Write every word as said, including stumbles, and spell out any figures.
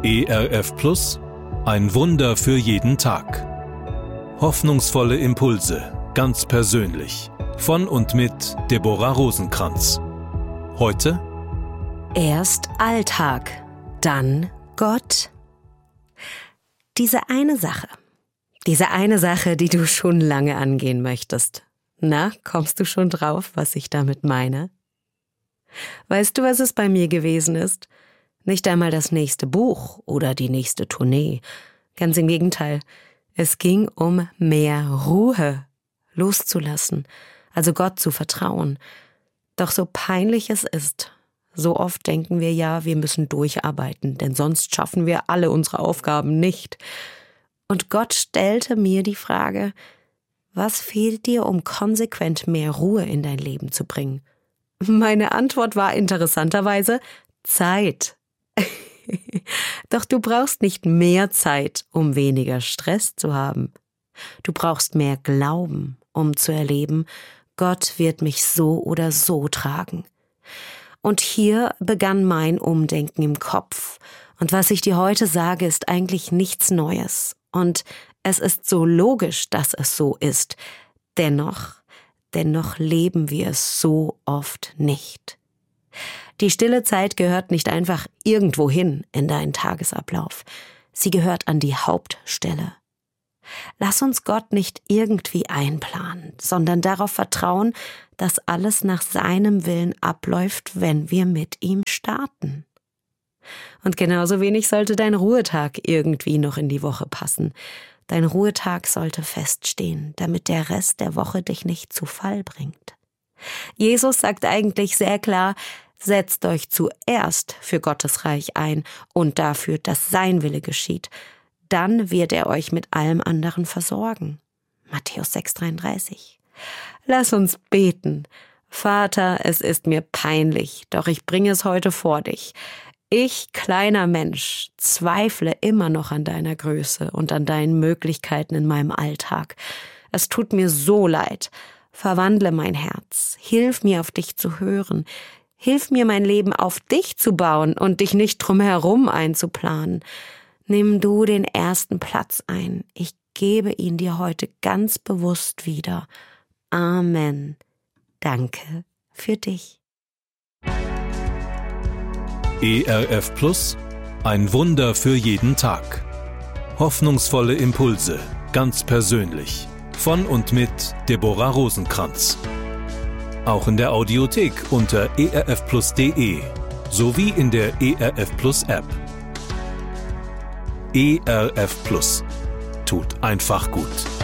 E R F Plus, ein Wunder für jeden Tag. Hoffnungsvolle Impulse, ganz persönlich. Von und mit Deborah Rosenkranz. Heute: Erst Alltag, dann Gott. Diese eine Sache, diese eine Sache, die du schon lange angehen möchtest. Na, kommst du schon drauf, was ich damit meine? Weißt du, was es bei mir gewesen ist? Nicht einmal das nächste Buch oder die nächste Tournee. Ganz im Gegenteil. Es ging um mehr Ruhe, loszulassen, also Gott zu vertrauen. Doch so peinlich es ist, so oft denken wir ja, wir müssen durcharbeiten, denn sonst schaffen wir alle unsere Aufgaben nicht. Und Gott stellte mir die Frage: Was fehlt dir, um konsequent mehr Ruhe in dein Leben zu bringen? Meine Antwort war interessanterweise Zeit. Doch du brauchst nicht mehr Zeit, um weniger Stress zu haben. Du brauchst mehr Glauben, um zu erleben, Gott wird mich so oder so tragen. Und hier begann mein Umdenken im Kopf. Und was ich dir heute sage, ist eigentlich nichts Neues. Und es ist so logisch, dass es so ist. Dennoch, dennoch leben wir es so oft nicht. Die stille Zeit gehört nicht einfach irgendwo hin in deinen Tagesablauf. Sie gehört an die Hauptstelle. Lass uns Gott nicht irgendwie einplanen, sondern darauf vertrauen, dass alles nach seinem Willen abläuft, wenn wir mit ihm starten. Und genauso wenig sollte dein Ruhetag irgendwie noch in die Woche passen. Dein Ruhetag sollte feststehen, damit der Rest der Woche dich nicht zu Fall bringt. Jesus sagt eigentlich sehr klar: Setzt euch zuerst für Gottes Reich ein und dafür, dass sein Wille geschieht. Dann wird er euch mit allem anderen versorgen. Matthäus sechs dreiunddreißig. Lass uns beten. Vater, es ist mir peinlich, doch ich bringe es heute vor dich. Ich, kleiner Mensch, zweifle immer noch an deiner Größe und an deinen Möglichkeiten in meinem Alltag. Es tut mir so leid. Verwandle mein Herz. Hilf mir, auf dich zu hören. Hilf mir, mein Leben auf dich zu bauen und dich nicht drumherum einzuplanen. Nimm du den ersten Platz ein. Ich gebe ihn dir heute ganz bewusst wieder. Amen. Danke für dich. E R F Plus, ein Wunder für jeden Tag. Hoffnungsvolle Impulse, ganz persönlich. Von und mit Deborah Rosenkranz. Auch in der Audiothek unter e r f plus punkt de sowie in der E R F Plus App. E R F Plus. Tut einfach gut.